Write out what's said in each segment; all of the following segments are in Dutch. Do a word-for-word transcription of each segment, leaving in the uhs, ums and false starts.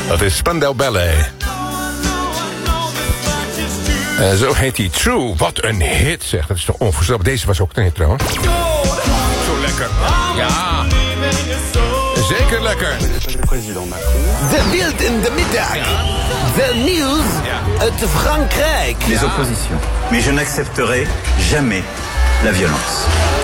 Dat is Spandau Ballet. Uh, zo heet hij. True. Wat een hit, zeg. Dat is toch onvoorstelbaar. Deze was ook een hit, trouwens. Zo lekker. Ja. Zeker lekker. De Wild in de middag. De nieuws uit Frankrijk. Les oppositions. Mais je n'accepterai jamais la violence.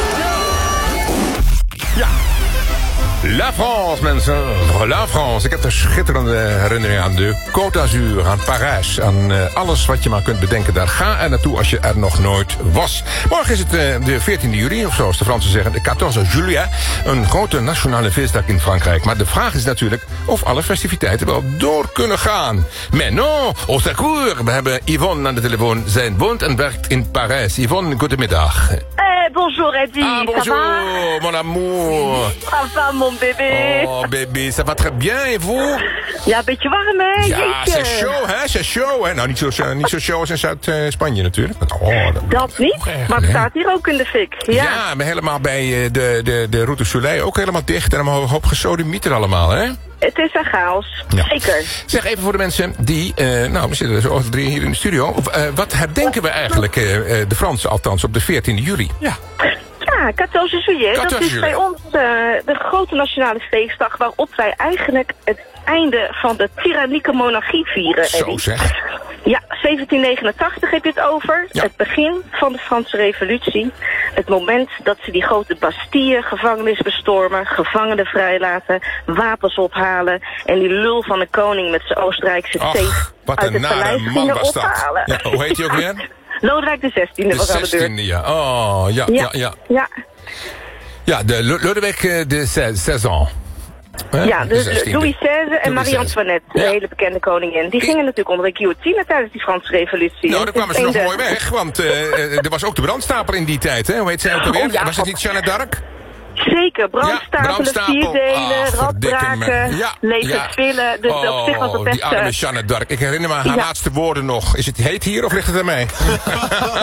Ja. La France, mensen. La France. Ik heb een schitterende herinnering aan de Côte d'Azur, aan Parijs, aan uh, alles wat je maar kunt bedenken. Daar ga er naartoe als je er nog nooit was. Morgen is het uh, de veertiende juli, of zoals de Fransen zeggen, de quatorze juillet. Een grote nationale feestdag in Frankrijk. Maar de vraag is natuurlijk of alle festiviteiten wel door kunnen gaan. Mais non, au secours. We hebben Yvonne aan de telefoon. Zij woont en werkt in Parijs. Yvonne, goedemiddag. Eh, bonjour Eddie, Ah, bonjour, ça va? mon amour. Ça va, mon bébé? Oh, bébé, ça va très bien, et vous? Ja, een beetje warm, hè? Ja, Jeetje. c'est chaud, hè? C'est chaud, hè? Nou, niet zo, niet zo show als in Zuid-Spanje natuurlijk. Oh, dat, Dat niet, maar het staat hier ook in de fik. Ja, ja, maar helemaal bij uh, de, de, de Route du Soleil ook helemaal dicht. En een hoop gesodemieter allemaal, hè? het is een chaos. Ja. Zeker. Zeg even voor de mensen die... Uh, nou, we zitten zo over drie hier in de studio. Uh, wat herdenken we eigenlijk, uh, uh, de Fransen althans, op de veertiende juli? Ja. Ja, quatorze juillet. Dat is bij ons uh, de grote nationale feestdag waarop wij eigenlijk het einde van de tyrannieke monarchie vieren. Zo Eddie. zeg. Ja, zeventien negenentachtig heb je het over. Ja. Het begin van de Franse revolutie. Het moment dat ze die grote Bastille gevangenis bestormen, gevangenen vrijlaten, wapens ophalen en die lul van de koning met zijn Oostenrijkse steeg wat uit een het paleis nare man gingen was dat. ophalen. Ja, hoe heet hij ook weer? Lodewijk de zestiende was aan de beurt. zestiende, ja. Oh, ja, ja, ja. Ja, ja de Lodewijk de zestiende. Huh? ja dus de Louis zesde en Marie-Antoinette, de ja. hele bekende koningin. Die gingen natuurlijk onder de guillotine tijdens die Franse revolutie. Nou, daar kwamen ze nog de... mooi weg, want uh, er was ook de brandstapel in die tijd, hè? Hoe heet zij ook alweer? Oh, ja. Was het niet Jeanne d'Arc? Zeker, brandstapelen, ja, brandstapel. vierdelen, Ach, radbraken, ja, lege ja. spillen. Dus oh, op zich was het best... die arme Jeanne d'Arc. Ik herinner me haar ja. laatste woorden nog. Is het heet hier of ligt het aan mij?